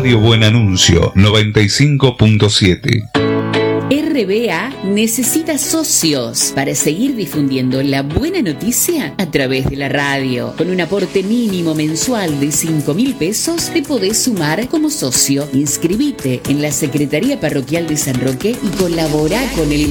Radio Buen Anuncio 95.7. RBA necesita socios para seguir difundiendo la buena noticia a través de la radio. Con un aporte mínimo mensual de 5.000 pesos te podés sumar como socio. Inscribite en la Secretaría Parroquial de San Roque y colabora con el